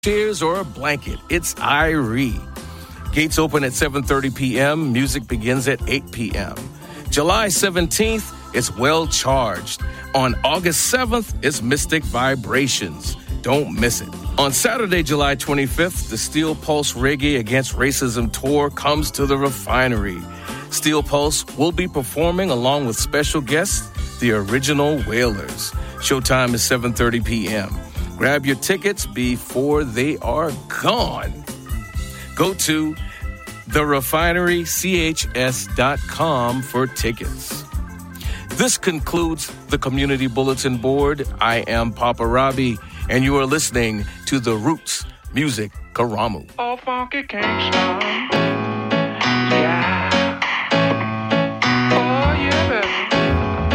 chairs, or a blanket. It's Irie. Gates open at 7:30 p.m. Music begins at 8 p.m. July 17th, it's Well Charged. On August 7th, it's Mystic Vibrations. Don't miss it. On Saturday, July 25th, the Steel Pulse Reggae Against Racism Tour comes to the Refinery. Steel Pulse will be performing along with special guests, the Original Wailers. Showtime is 7:30 p.m. Grab your tickets before they are gone. Go to therefinerychs.com for tickets. This concludes the Community Bulletin Board. I am Papa Robbie, and you are listening to The Roots Music Karamu. Oh, funky Kingston. Yeah.